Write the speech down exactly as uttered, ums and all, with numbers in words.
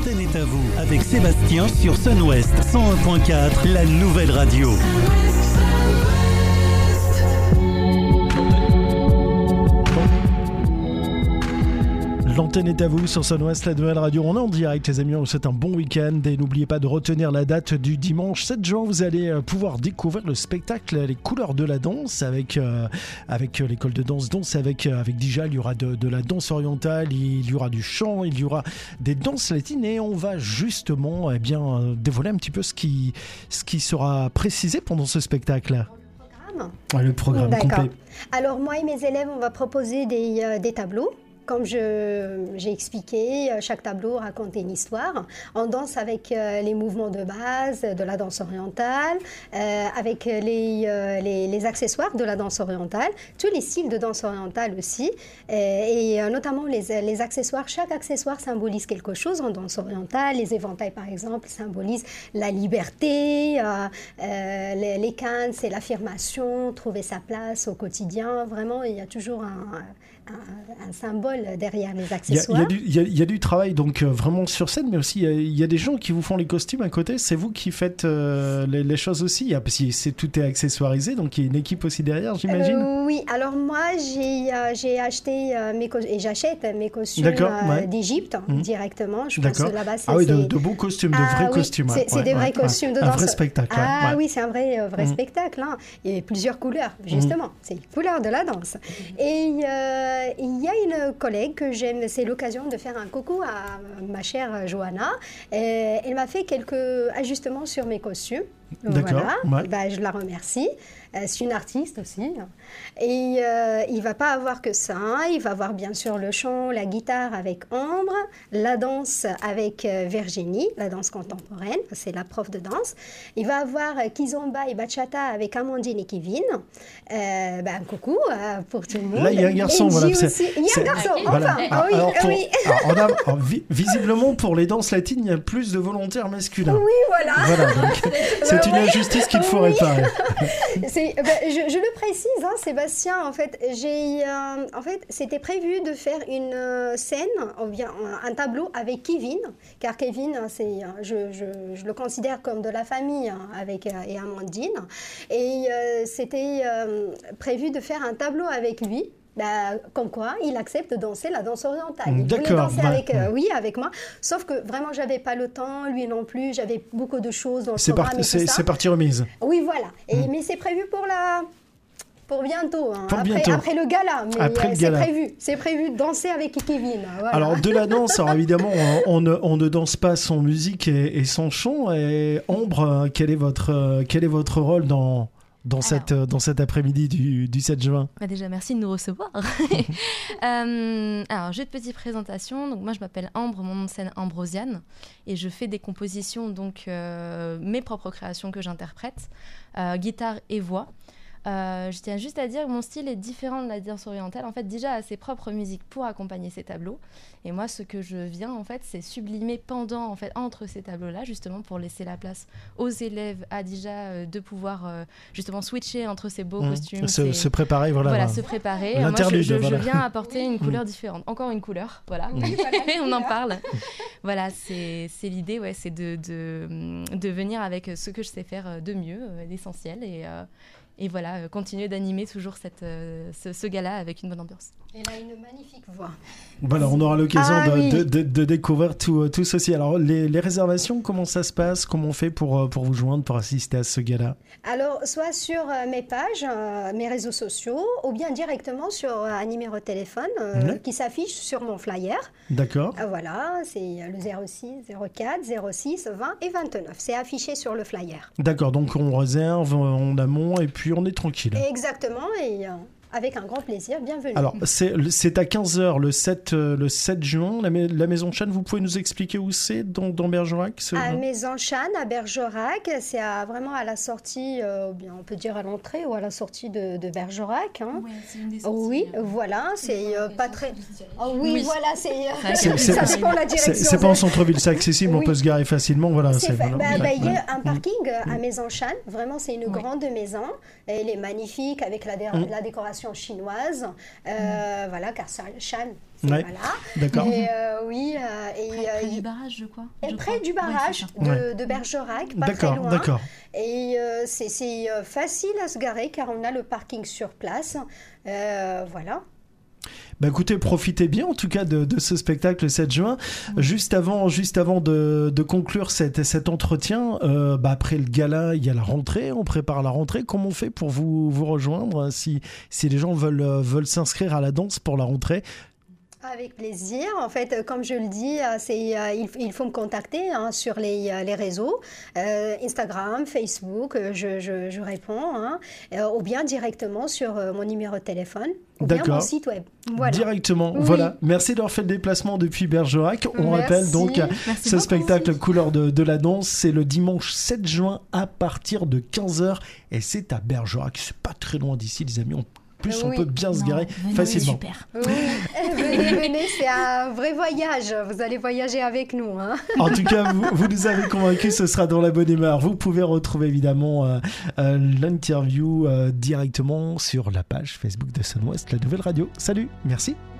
L'antenne est à vous avec Sébastien sur Sun West cent un virgule quatre, la nouvelle radio. L'antenne est à vous sur Sun West, la nouvelle radio. On est en direct, les amis. On vous souhaite un bon week-end. Et n'oubliez pas de retenir la date du dimanche sept juin. Vous allez pouvoir découvrir le spectacle Les couleurs de la danse avec, euh, avec l'école de danse Danse avec, avec Dija. Il y aura de, de la danse orientale, il y aura du chant, il y aura des danses latines. Et on va justement eh bien, dévoiler un petit peu ce qui, ce qui sera précisé pendant ce spectacle. Ouais, le programme D'accord. complet. Alors moi et mes élèves, on va proposer des, euh, des tableaux. Comme je, j'ai expliqué, chaque tableau raconte une histoire. On danse avec euh, les mouvements de base de la danse orientale, euh, avec les, euh, les, les accessoires de la danse orientale, tous les styles de danse orientale aussi, euh, et euh, notamment les, les accessoires. Chaque accessoire symbolise quelque chose en danse orientale. Les éventails, par exemple, symbolisent la liberté. Euh, euh, les, les cannes, c'est l'affirmation, trouver sa place au quotidien. Vraiment, il y a toujours un... Un, un symbole derrière les accessoires. Il y, y, y a du travail donc euh, vraiment sur scène, mais aussi il y, y a des gens qui vous font les costumes à côté. C'est vous qui faites euh, les, les choses aussi, parce que c'est, tout est accessoirisé, donc il y a une équipe aussi derrière, j'imagine. Euh, oui, alors moi j'ai, euh, j'ai acheté euh, mes co- et j'achète mes costumes euh, ouais. d'Égypte mmh. directement. Je D'accord. pense que là-bas c'est, ah oui, de, c'est... de beaux costumes, de ah, vrais oui, costumes. C'est, c'est ouais, des vrais ouais, costumes ouais. de danse. Un vrai spectacle. Ah ouais. oui, c'est un vrai, euh, vrai mmh. spectacle. Hein. Il y a plusieurs couleurs, justement. Mmh. C'est les couleurs de la danse. Mmh. Et euh, il y a une collègue que j'aime, c'est l'occasion de faire un coucou à ma chère Johanna. Et elle m'a fait quelques ajustements sur mes costumes. D'accord. Voilà. Ouais. Ben, je la remercie. Euh, c'est une artiste aussi. Et euh, il ne va pas avoir que ça. Il va avoir bien sûr le chant, la guitare avec Ambre, la danse avec euh, Virginie, la danse contemporaine, c'est la prof de danse. Il va avoir euh, Kizomba et Bachata avec Amandine et Kevin. Euh, ben, coucou euh, pour tout le monde. Là, il y a un garçon. Voilà, aussi. Il y a un garçon, enfin. Voilà. Ah, oui, alors, pour, oui. alors, on a, alors, vi- visiblement, pour les danses latines, il y a plus de volontaires masculins. Oui, voilà. voilà donc, c'est une injustice qu'il faut oui. réparer. C'est, ben, je, je le précise, hein, Sébastien, en fait, j'ai, euh, en fait, c'était prévu de faire une euh, scène, ou bien un, un tableau avec Kevin, car Kevin, c'est, je, je, je le considère comme de la famille hein, avec euh, et Amandine, et euh, c'était euh, prévu de faire un tableau avec lui. Bah, comme quoi, il accepte de danser la danse orientale. Il D'accord, voulait danser ouais. avec, euh, oui, avec moi. Sauf que vraiment, j'avais pas le temps, lui non plus. J'avais beaucoup de choses dans le c'est programme part, et tout c'est, ça. c'est partie remise. Oui, voilà. Et, mmh. Mais c'est prévu pour la... Pour bientôt, hein. pour après, bientôt, après le gala, mais après le c'est gala. prévu, c'est prévu de danser avec Kevin. Voilà. Alors de la danse, alors évidemment, on, on, ne, on ne danse pas sans musique et, et sans chant. Et Ambre, quel est votre, quel est votre rôle dans dans, alors, cette, dans cet après-midi du, du sept juin? Bah déjà, merci de nous recevoir. euh, alors, juste petite présentation. Donc, moi, je m'appelle Ambre, mon nom de scène Ambrosiane, et je fais des compositions, donc euh, mes propres créations que j'interprète, euh, guitare et voix. Euh, je tiens juste à dire que mon style est différent de la danse orientale. En fait, Dija a ses propres musiques pour accompagner ses tableaux. Et moi, ce que je viens, en fait, c'est sublimer pendant, en fait, entre ces tableaux-là, justement, pour laisser la place aux élèves, à Dija, euh, de pouvoir, euh, justement, switcher entre ces beaux mmh. costumes. Se, ces... se préparer, voilà. Voilà, bah, se préparer. Moi, je, je, voilà. je viens apporter une couleur mmh. différente. Encore une couleur, voilà. Mmh. On en parle. Voilà, c'est, c'est l'idée, ouais, c'est de, de, de venir avec ce que je sais faire de mieux, euh, l'essentiel, et... Euh, Et voilà, euh, continuer d'animer toujours cette, euh, ce, ce gala avec une bonne ambiance. Elle a une magnifique voix. Voilà, on aura l'occasion ah, de, oui. de, de, de découvrir tout, tout ceci. Alors, les, les réservations, comment ça se passe? Comment on fait pour, pour vous joindre, pour assister à ce gala? Alors, soit sur euh, mes pages, euh, mes réseaux sociaux, ou bien directement sur euh, un numéro de téléphone euh, mmh. qui s'affiche sur mon flyer. D'accord. Euh, voilà, c'est le zéro six, zéro quatre, zéro six, vingt et vingt-neuf. C'est affiché sur le flyer. D'accord, donc on réserve en amont et puis on est tranquille. Exactement, et... Euh, avec un grand plaisir, bienvenue. Alors, c'est, c'est à quinze heures le sept, le sept juin, la, la Maison Chane, vous pouvez nous expliquer où c'est dans, dans Bergerac ce... À Maison Chane, à Bergerac, c'est à, vraiment à la sortie, euh, bien, on peut dire à l'entrée ou à la sortie de, de Bergerac. Hein. Oui, c'est une des sorties. Oui, voilà, c'est euh, pas très... Oh, oui, oui, voilà, c'est... Euh, c'est, c'est, ça c'est, dépend la direction. C'est, c'est pas en centre-ville, c'est accessible, oui. On peut se garer facilement, voilà. C'est c'est, fait. voilà. Bah, bah, il y a un mmh. parking à Maison Chane, vraiment c'est une oui. grande maison, elle est magnifique avec la, dé- mmh. la décoration d'inspiration chinoise. Euh, mmh. Voilà, car Shan. Ouais, voilà. D'accord. Et euh, oui, euh, et près, près euh, du barrage, je crois. Et je près crois. du barrage ouais, de, ouais. de Bergerac, pas d'accord, très loin. D'accord. Et euh, c'est, c'est facile à se garer car on a le parking sur place. Euh, voilà. Bah écoutez, profitez bien en tout cas de, de ce spectacle le sept juin. Mmh. Juste avant, juste avant de, de conclure cette, cet entretien, euh, bah après le gala, il y a la rentrée, on prépare la rentrée. Comment on fait pour vous, vous rejoindre si, si les gens veulent, veulent s'inscrire à la danse pour la rentrée? Avec plaisir. En fait, comme je le dis, c'est, euh, il, il faut me contacter hein, sur les, les réseaux, euh, Instagram, Facebook, je, je, je réponds, hein, euh, ou bien directement sur euh, mon numéro de téléphone, ou D'accord. bien mon site web. Voilà. Directement, oui. voilà. Merci d'avoir fait le déplacement depuis Bergerac. On Merci. rappelle donc Merci ce beaucoup. spectacle Couleur de, de la danse, c'est le dimanche sept juin à partir de quinze heures et c'est à Bergerac. C'est pas très loin d'ici, les amis. On plus oui. on peut bien se garer non, facilement. Super. Oui. venez, venez, c'est un vrai voyage. Vous allez voyager avec nous. Hein. En tout cas, vous, vous nous avez convaincus, ce sera dans la bonne humeur. Vous pouvez retrouver évidemment euh, euh, l'interview euh, directement sur la page Facebook de Sun West, la nouvelle radio. Salut, merci.